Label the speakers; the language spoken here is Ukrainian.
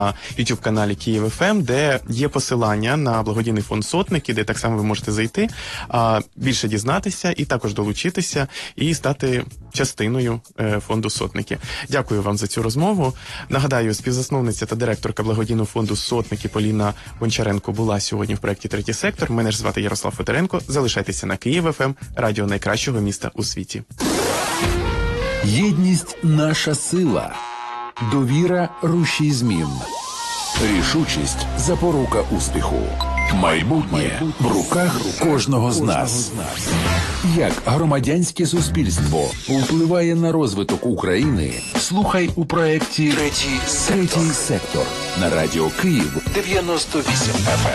Speaker 1: YouTube-каналі Київ ФМ, де є посилання на благодійний фонд «Сотники», де так само ви можете зайти, більше дізнатися і також долучитися і стати частиною фонду «Сотники». Дякую вам за цю розмову. Нагадаю, співзасновниця та директорка благодійного фонду «Сотники» Поліна Гончаренко була сьогодні в проєкті «Третій сектор». Мене ж звати Ярослав Федоренко. Залишайтеся на Київ ФМ, радіо найкращого міста у світі.
Speaker 2: Єдність – наша сила. Довіра – рушій змін. Рішучість – запорука успіху. Майбутнє в руках кожного з нас. Як громадянське суспільство впливає на розвиток України, слухай у проєкті «Третій сектор» на радіо Київ 98 FM.